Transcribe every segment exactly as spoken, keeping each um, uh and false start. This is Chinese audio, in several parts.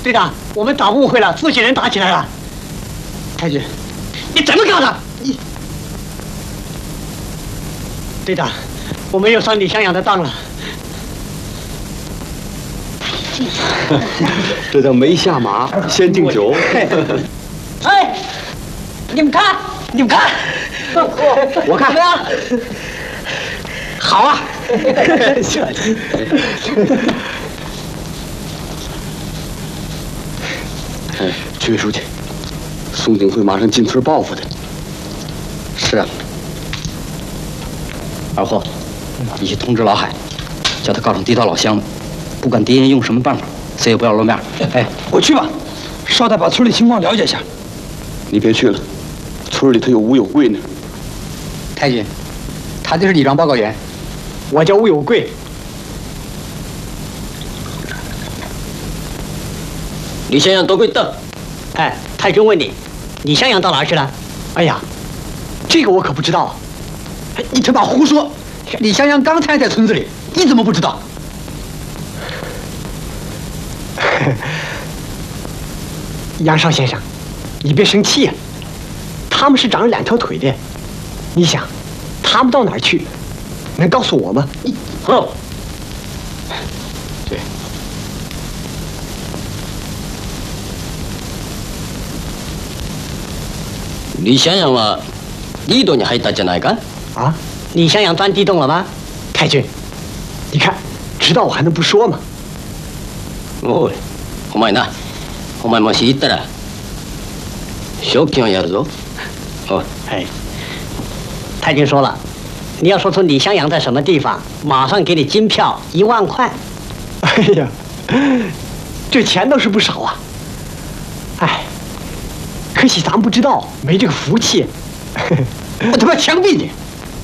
队长，我们打误会了，自己人打起来了。太君，你怎么搞的？你，队长，我们又上李向阳的当了。 这叫没下马先敬酒。 哎，你们看，你们看， 我看怎么样？好啊！ 哎，曲书记，宋警会马上进村报复的。 是啊，二货，你去通知老海，叫他告上地道老乡，不管敌人用什么办法，谁也不要露面。 哎，我去吧，捎带把村里情况了解一下。 你别去了，村里头有吴有贵呢。 太君，他就是李庄报告员。 我叫吴有贵。 李向阳到贵到。 哎，太君问你，李向阳到哪儿去了？哎呀，这个我可不知道。 你他妈胡说！李向阳刚才在村子里，你怎么不知道？ 杨少先生，你别生气呀、啊。他们是长着两条腿的，你想，他们到哪儿去？能告诉我吗？你哦， 对。 李向阳はリードに入ったんじゃないか？ 啊，李向阳钻地洞了吗？太君，你看，知道我还能不说吗？ おい、お前な、お前もし行ったら賞金をやるぞ。おい。 哎，太君说了。你要说出李向阳在什么地方，马上给你金票一万块。哎呀，这钱倒是不少啊。哎，可惜咱们不知道，没这个福气。 我他妈枪毙你！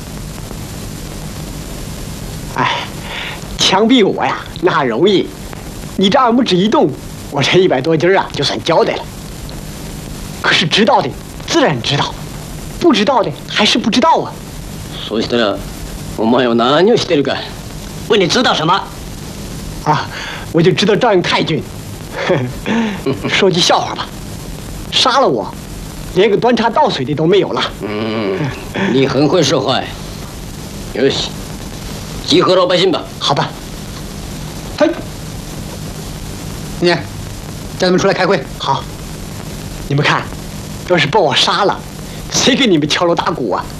哎，枪毙我呀，那容易。你这二拇指一动，我这一百多斤啊，就算交代了。可是知道的自然知道，不知道的还是不知道啊。 そうしたら、お前は何をしてるか。 问你知道什么？啊，我就知道照应太君。说句笑话吧，杀了我，连个端茶倒水的都没有了。 嗯，你很会说话。よし，集合老百姓吧。 好吧。 嘿，你叫他们出来开会。 好。你们看，要是把我杀了，谁给你们敲锣打鼓啊？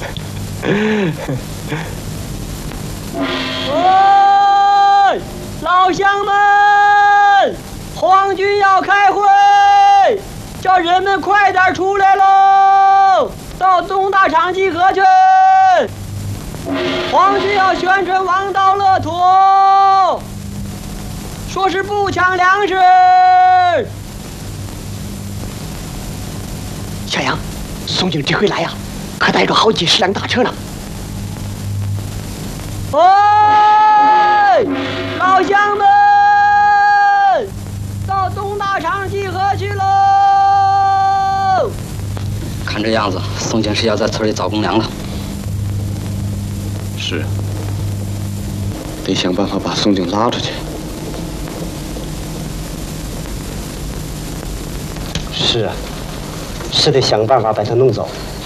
喂，老乡们，皇军要开会，叫人们快点出来喽，到东大场集合去。皇军要宣传王道乐土，说是不抢粮食。小杨，宋警这回来呀、啊，可带着好几十辆大车呢。喂，老乡们，到东大场集合去喽！ 看这样子，宋警是要在村里找公粮了。 是，得想办法把宋警拉出去。 是啊，是得想办法把他弄走。